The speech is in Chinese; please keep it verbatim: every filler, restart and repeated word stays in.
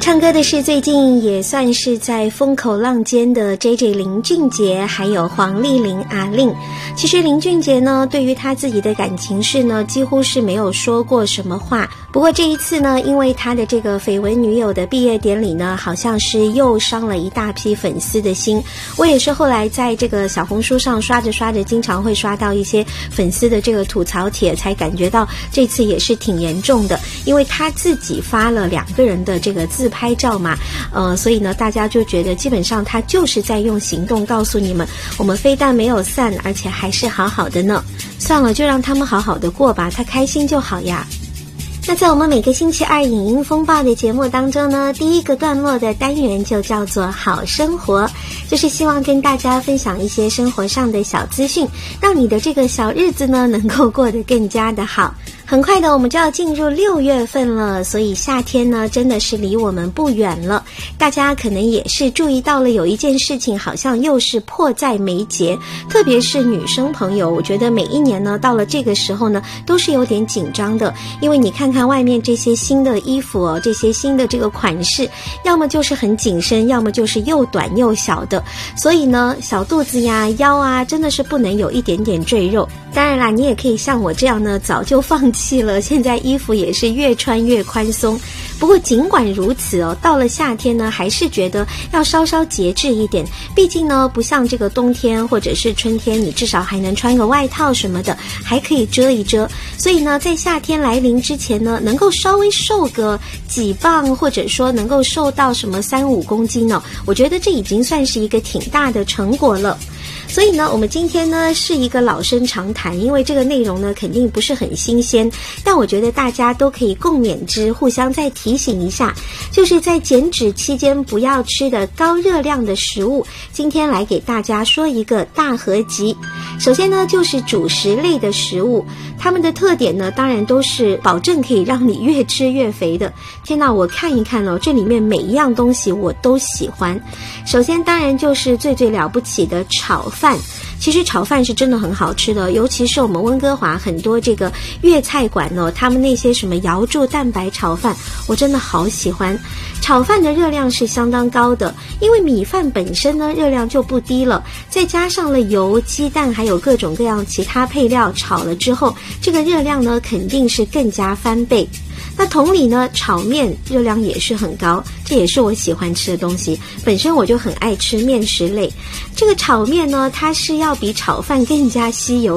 唱歌的是最近也算是在风口浪尖的 J J 林俊杰还有黄丽玲阿令。其实林俊杰呢，对于他自己的感情事呢，几乎是没有说过什么话。不过这一次呢，因为他的这个绯闻女友的毕业典礼呢，好像是又伤了一大批粉丝的心。我也是后来在这个小红书上刷着刷着，经常会刷到一些粉丝的这个吐槽帖，才感觉到这次也是挺严重的。因为他自己发了两个人的这个自拍照嘛，呃，所以呢，大家就觉得基本上他就是在用行动告诉你们，我们非但没有散，而且还是好好的呢。算了，就让他们好好的过吧，他开心就好呀。那在我们每个星期二影音风暴的节目当中呢，第一个段落的单元就叫做好生活，就是希望跟大家分享一些生活上的小资讯，让你的这个小日子呢能够过得更加的好。很快的我们就要进入六月份了，所以夏天呢真的是离我们不远了。大家可能也是注意到了有一件事情好像又是迫在眉睫，特别是女生朋友，我觉得每一年呢到了这个时候呢都是有点紧张的，因为你看看外面这些新的衣服哦，这些新的这个款式，要么就是很紧身，要么就是又短又小的，所以呢小肚子呀腰啊真的是不能有一点点赘肉。当然啦，你也可以像我这样呢早就放弃了，现在衣服也是越穿越宽松。不过尽管如此哦，到了夏天呢还是觉得要稍稍节制一点，毕竟呢不像这个冬天或者是春天，你至少还能穿个外套什么的，还可以遮一遮。所以呢在夏天来临之前呢，能够稍微瘦个几磅，或者说能够瘦到什么三五公斤呢，我觉得这已经算是一个挺大的成果了。所以呢我们今天呢是一个老生常谈，因为这个内容呢肯定不是很新鲜，但我觉得大家都可以共勉之，互相再提醒一下，就是在减脂期间不要吃的高热量的食物，今天来给大家说一个大合集。首先呢就是主食类的食物，它们的特点呢当然都是保证可以让你越吃越肥的。天哪，我看一看哦，这里面每一样东西我都喜欢。首先当然就是最最了不起的炒饭，其实炒饭是真的很好吃的，尤其是我们温哥华很多这个粤菜馆哦，他们那些什么瑶柱蛋白炒饭，我真的好喜欢。炒饭的热量是相当高的，因为米饭本身呢热量就不低了，再加上了油、鸡蛋还有各种各样其他配料炒了之后，这个热量呢肯定是更加翻倍。那同理呢，炒面热量也是很高，这也是我喜欢吃的东西，本身我就很爱吃面食类。这个炒面呢，它是要比炒饭更加吸油，